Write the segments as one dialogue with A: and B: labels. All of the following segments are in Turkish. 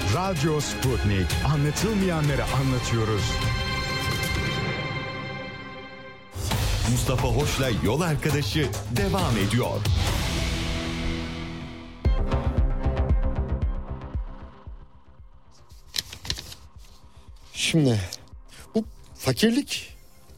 A: Radyo Sputnik. Anlatılmayanları anlatıyoruz.
B: Mustafa Hoş'la Yol Arkadaşı devam ediyor.
C: Şimdi bu fakirlik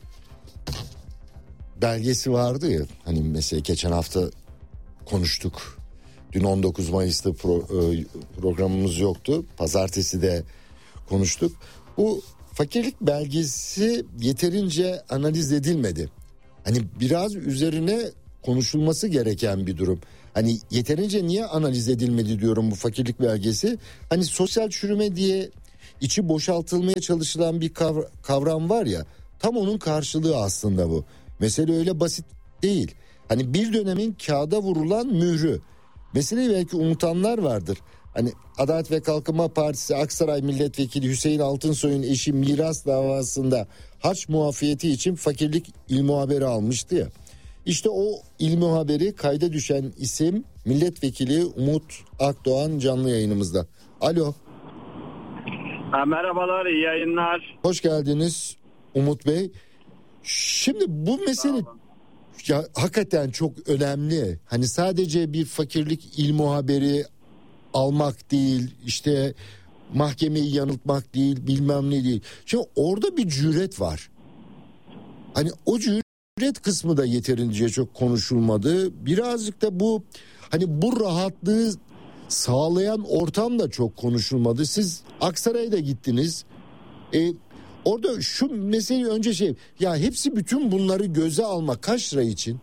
C: belgesi vardı ya, hani mesela geçen hafta konuştuk. Dün 19 Mayıs'ta programımız yoktu. Pazartesi de konuştuk. Bu fakirlik belgesi yeterince analiz edilmedi. Hani biraz üzerine konuşulması gereken bir durum. Hani yeterince niye analiz edilmedi diyorum bu fakirlik belgesi. Hani sosyal çürüme diye içi boşaltılmaya çalışılan bir kavram var ya, tam onun karşılığı aslında bu. Mesele öyle basit değil. Hani bir dönemin kağıda vurulan mührü. Meseleyi belki unutanlar vardır. Hani Adalet ve Kalkınma Partisi Aksaray Milletvekili Hüseyin Altınsoy'un eşi miras davasında harç muafiyeti için fakirlik ilmuhaberi almıştı ya. İşte o ilmuhaberi kayda düşen isim Milletvekili Umut Akdoğan canlı yayınımızda. Alo.
D: Merhabalar, iyi yayınlar.
C: Hoş geldiniz Umut Bey. Şimdi bu mesele ya hakikaten çok önemli. Hani sadece bir fakirlik ilmuhaberi almak değil, işte mahkemeyi yanıltmak değil, bilmem ne değil. Şimdi orada bir cüret var. Hani o cüret kısmı da yeterince çok konuşulmadı. Birazcık da bu hani bu rahatlığı sağlayan ortam da çok konuşulmadı. Siz Aksaray'da gittiniz. Orada şu meseleyi önce ya hepsi bütün bunları göze almak kaç lira için?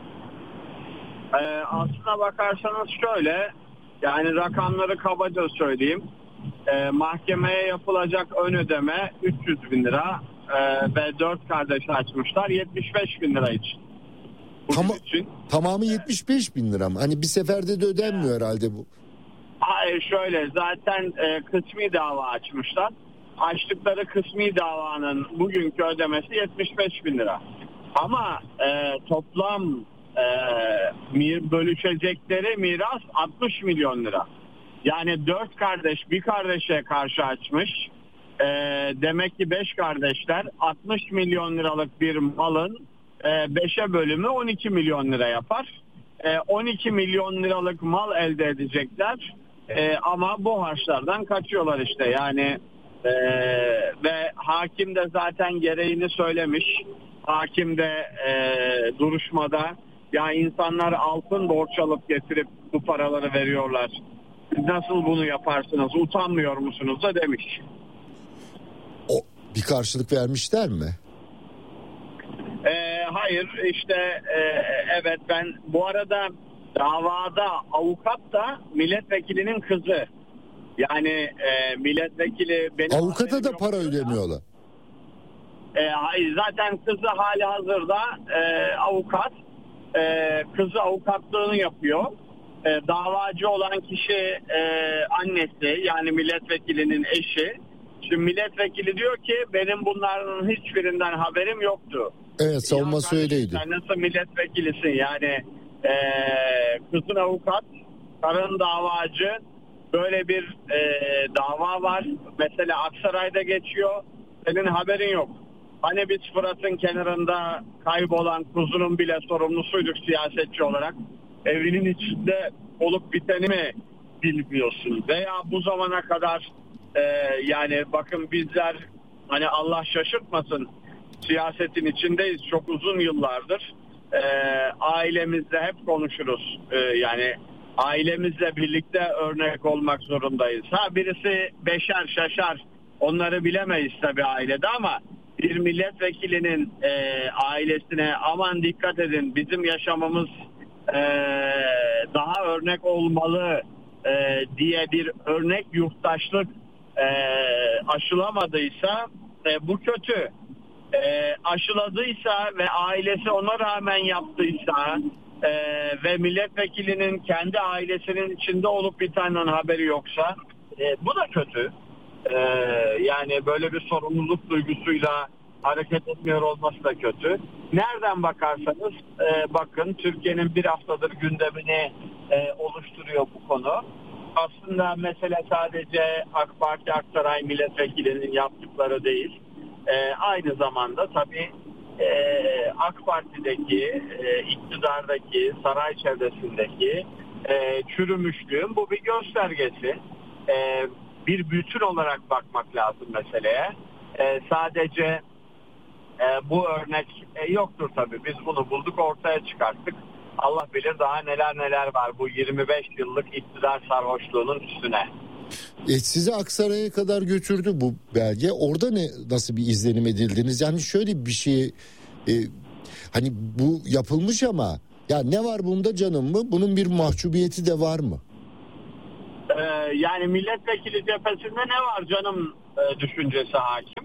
D: Aslına bakarsanız şöyle, yani rakamları kabaca söyleyeyim. Mahkemeye yapılacak ön ödeme 300 bin lira ve 4 kardeş açmışlar 75 bin lira için.
C: Tamamı 75 bin lira mı? Hani bir seferde de ödenmiyor herhalde bu.
D: Hayır, şöyle zaten kısmi dava açmışlar. Açtıkları kısmi davanın bugünkü ödemesi 75 bin lira. Ama toplam bölüşecekleri miras 60 milyon lira. Yani 4 kardeş bir kardeşe karşı açmış. Demek ki 5 kardeşler 60 milyon liralık bir malın 5'e bölümü 12 milyon lira yapar. 12 milyon liralık mal elde edecekler. Ama bu harçlardan kaçıyorlar işte yani. Ve hakim de zaten gereğini söylemiş. Hakim de duruşmada ya insanlar altın borç alıp getirip bu paraları veriyorlar. Siz nasıl bunu yaparsınız? Utanmıyor musunuz da demiş.
C: O bir karşılık vermişler mi?
D: Hayır işte evet, ben bu arada davada avukat da milletvekilinin kızı. Yani milletvekili benim
C: avukata da para ödemiyorlar.
D: Hayır, zaten kızı hali hazırda avukat. Kızı avukatlığını yapıyor. Davacı olan kişi annesi, yani milletvekilinin eşi. Şimdi milletvekili diyor ki benim bunların hiçbirinden haberim yoktu.
C: Evet, savunması öyleydi.
D: Sen nasıl milletvekilisin yani, kızın avukat, karın davacı. Böyle bir dava var. Mesela Aksaray'da geçiyor. Senin haberin yok. Hani biz Fırat'ın kenarında kaybolan kuzunun bile sorumlusuyduk siyasetçi olarak. Evinin içinde olup biteni mi bilmiyorsun? Veya bu zamana kadar yani bakın bizler hani Allah şaşırtmasın siyasetin içindeyiz çok uzun yıllardır. Ailemizle hep konuşuruz. Yani ailemizle birlikte örnek olmak zorundayız. Birisi beşer şaşar, onları bilemeyiz tabii ailede, ama bir milletvekilinin ailesine aman dikkat edin bizim yaşamımız daha örnek olmalı diye bir örnek yurttaşlık aşılamadıysa bu kötü. Aşıladıysa ve ailesi ona rağmen yaptıysa ve milletvekilinin kendi ailesinin içinde olup bir taneden haberi yoksa bu da kötü. Yani böyle bir sorumluluk duygusuyla hareket etmiyor olması da kötü. Nereden bakarsanız bakın Türkiye'nin bir haftadır gündemini oluşturuyor bu konu. aslında mesele sadece AK Parti Aksaray milletvekilinin yaptıkları değil. Aynı zamanda tabii AK Parti'deki, iktidardaki, saray çevresindeki çürümüşlüğün bu bir göstergesi. Bir bütün olarak bakmak lazım meseleye. Sadece bu örnek yoktur tabii. Biz bunu bulduk, ortaya çıkarttık. Allah bilir daha neler var bu 25 yıllık iktidar sarhoşluğunun üstüne.
C: Sizi Aksaray'a kadar götürdü bu belge. Orada nasıl bir izlenim edildiniz? Yani şöyle bir şey, hani bu yapılmış ama ya ne var bunda canım mı? Bunun bir mahcubiyeti de var mı?
D: Yani milletvekili cephesinde ne var canım düşüncesi hakim.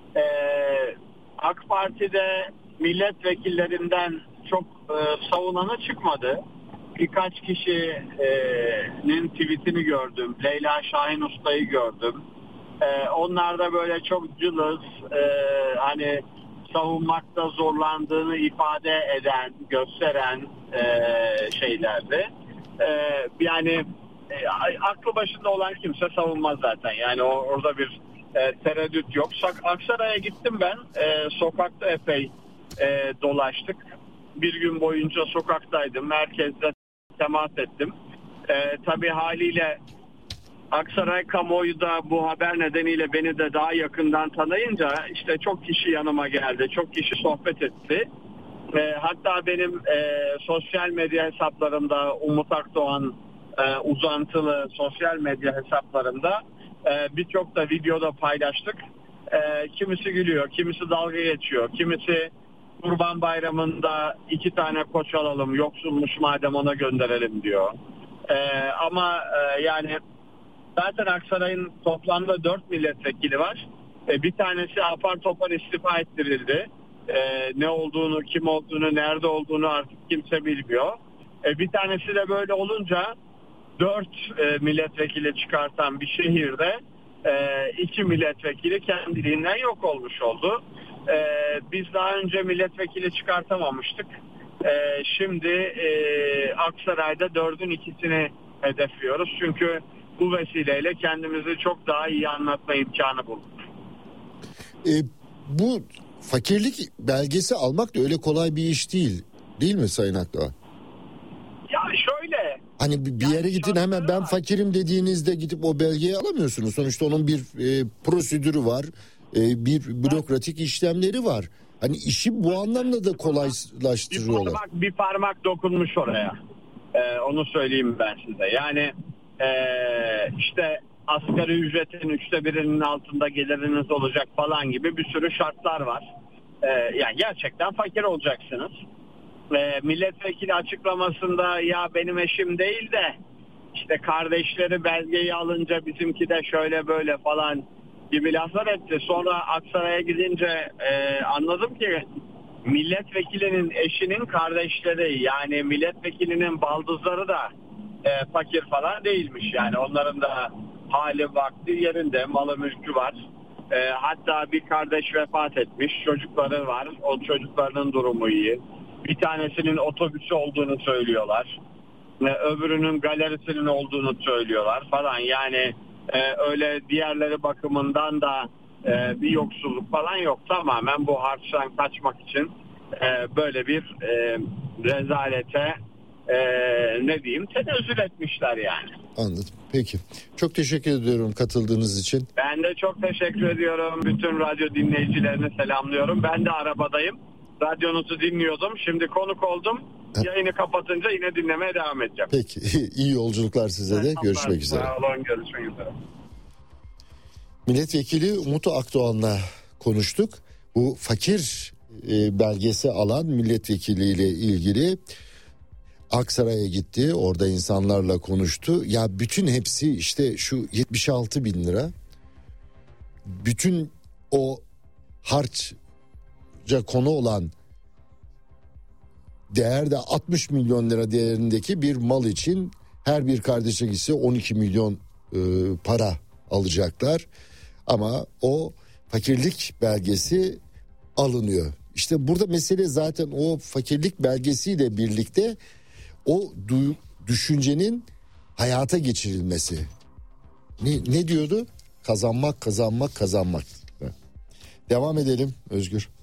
D: AK Parti'de milletvekillerinden çok savunanı çıkmadı. Birkaç kişinin tweetini gördüm. Leyla Şahin Usta'yı gördüm. Onlar da böyle çok cılız, hani savunmakta zorlandığını ifade eden, gösteren şeylerdi. Yani aklı başında olan kimse savunmaz zaten. Yani orada bir tereddüt yok. Aksaray'a gittim ben. Sokakta epey dolaştık. Bir gün boyunca sokaktaydım. Merkezde temas ettim. Tabii haliyle Aksaray kamuoyu da bu haber nedeniyle beni de daha yakından tanıyınca işte çok kişi yanıma geldi. Çok kişi sohbet etti. Hatta benim sosyal medya hesaplarımda Umut Akdoğan uzantılı sosyal medya hesaplarımda birçok da videoda paylaştık. Kimisi gülüyor, kimisi dalga geçiyor, kimisi Kurban Bayramı'nda 2 tane koç alalım, yoksulmuş madem ona gönderelim diyor. Ama yani zaten Aksaray'ın toplamda 4 milletvekili var. Bir tanesi apar topar istifa ettirildi. Ne olduğunu, kim olduğunu, nerede olduğunu artık kimse bilmiyor. Bir tanesi de böyle olunca 4 milletvekili çıkartan bir şehirde 2 milletvekili kendiliğinden yok olmuş oldu. Biz daha önce milletvekili çıkartamamıştık. Şimdi Aksaray'da 4'ün 2'sini hedefliyoruz. Çünkü bu vesileyle kendimizi çok daha iyi anlatma imkanı bulduk.
C: Bu fakirlik belgesi almak da öyle kolay bir iş değil. Değil mi Sayın Akdoğan?
D: Ya şöyle.
C: Hani bir yere gidin hemen ben fakirim dediğinizde gidip o belgeyi alamıyorsunuz. Sonuçta onun bir prosedürü var. Bir bürokratik işlemleri var. Hani işi bu anlamda da kolaylaştırıyorlar.
D: Bir parmak dokunmuş oraya. Onu söyleyeyim ben size. Yani işte asgari ücretin 1/3'inin altında geliriniz olacak falan gibi bir sürü şartlar var. Yani gerçekten fakir olacaksınız. Milletvekili açıklamasında ya benim eşim değil de işte kardeşleri belgeyi alınca bizimki de şöyle böyle falan gibi laflar etti. Sonra Aksaray'a gidince anladım ki milletvekilinin eşinin kardeşleri, yani milletvekilinin baldızları da fakir falan değilmiş. Yani onların da hali vakti yerinde, malı mülkü var. Hatta bir kardeş vefat etmiş, çocukları var. O çocuklarının durumu iyi. Bir tanesinin otobüsü olduğunu söylüyorlar. Öbürünün galerisinin olduğunu söylüyorlar falan. Yani öyle diğerleri bakımından da bir yoksulluk falan yok. Tamamen bu harçtan kaçmak için böyle bir rezalete ne diyeyim tenezzül etmişler yani.
C: Anladım. Peki. Çok teşekkür ediyorum katıldığınız için.
D: Ben de çok teşekkür ediyorum. Bütün radyo dinleyicilerini selamlıyorum. Ben de arabadayım. Radyonuzu dinliyordum. Şimdi konuk oldum. Yayını kapatınca yine dinlemeye devam edeceğim.
C: Peki. İyi yolculuklar size de. Görüşmek üzere.
D: Sağ olun. Görüşmek üzere.
C: Milletvekili Umut Akdoğan'la konuştuk. Bu fakir belgesi alan milletvekiliyle ilgili Aksaray'a gitti. Orada insanlarla konuştu. Ya bütün hepsi işte şu 76 bin lira. Bütün o harçça konu olan değerde 60 milyon lira değerindeki bir mal için her bir kardeşe gitse 12 milyon para alacaklar. Ama o fakirlik belgesi alınıyor. İşte burada mesele zaten o fakirlik belgesiyle birlikte o düşüncenin hayata geçirilmesi. Ne diyordu? Kazanmak. Devam edelim Özgür.